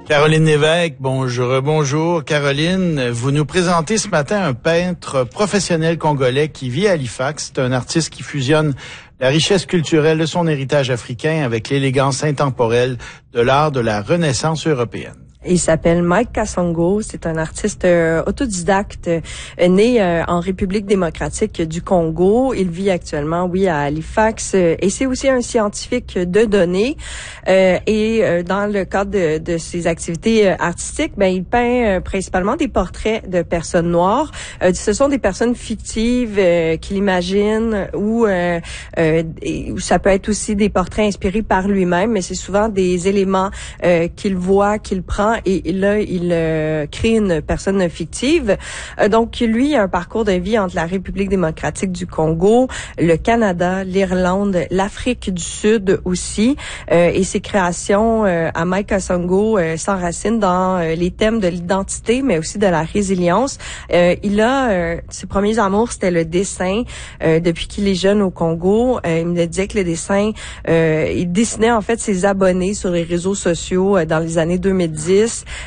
Caroline Lévesque, bonjour. Caroline, vous nous présentez ce matin un peintre professionnel congolais qui vit à Halifax. C'est un artiste qui fusionne la richesse culturelle de son héritage africain avec l'élégance intemporelle de l'art de la Renaissance européenne. Il s'appelle Mike Kasongo. C'est un artiste autodidacte né en République démocratique du Congo. Il vit actuellement, à Halifax. Et c'est aussi un scientifique de données. Et dans le cadre de ses activités artistiques, il peint principalement des portraits de personnes noires. Ce sont des personnes fictives qu'il imagine ou ça peut être aussi des portraits inspirés par lui-même, mais c'est souvent des éléments qu'il voit, qu'il prend. Et là, il crée une personne fictive. Donc, lui, il a un parcours de vie entre la République démocratique du Congo, le Canada, l'Irlande, l'Afrique du Sud aussi. Et ses créations à Mike Kasongo s'enracinent dans les thèmes de l'identité, mais aussi de la résilience. Ses premiers amours, c'était le dessin. Depuis qu'il est jeune au Congo, il me disait que le dessin, il dessinait en fait ses abonnés sur les réseaux sociaux dans les années 2010.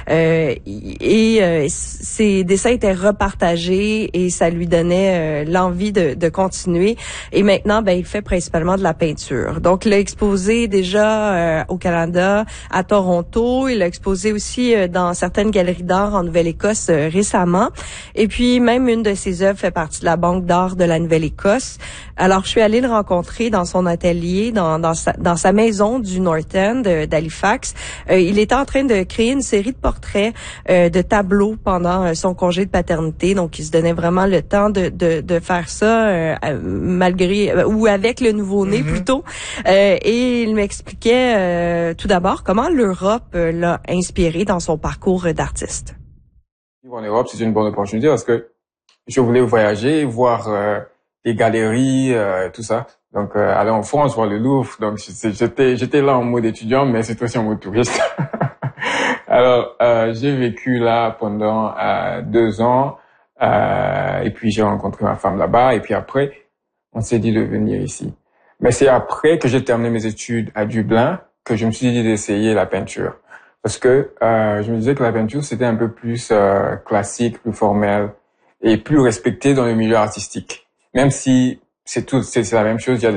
Ses dessins étaient repartagés et ça lui donnait l'envie de continuer. Et maintenant, il fait principalement de la peinture. Donc, il a exposé déjà au Canada, à Toronto. Il a exposé aussi dans certaines galeries d'art en Nouvelle-Écosse récemment. Et puis, même une de ses œuvres fait partie de la Banque d'art de la Nouvelle-Écosse. Alors, je suis allée le rencontrer dans son atelier, dans sa maison du North End d'Halifax. Il était en train de créer une série de portraits de tableaux pendant son congé de paternité. Donc, il se donnait vraiment le temps de faire ça malgré ou avec le nouveau-né plutôt. Et il m'expliquait tout d'abord comment l'Europe l'a inspiré dans son parcours d'artiste. Vivre en Europe, c'est une bonne opportunité parce que je voulais voyager, voir des galeries, tout ça. Donc, aller en France, voir le Louvre. Donc, j'étais là en mode étudiant, mais c'est aussi en mode touriste. Alors, j'ai vécu là pendant 2 ans, et puis j'ai rencontré ma femme là-bas, et puis après, on s'est dit de venir ici. Mais c'est après que j'ai terminé mes études à Dublin que je me suis dit d'essayer la peinture. Parce que je me disais que la peinture, c'était un peu plus classique, plus formel, et plus respecté dans le milieu artistique. Même si c'est la même chose, il y a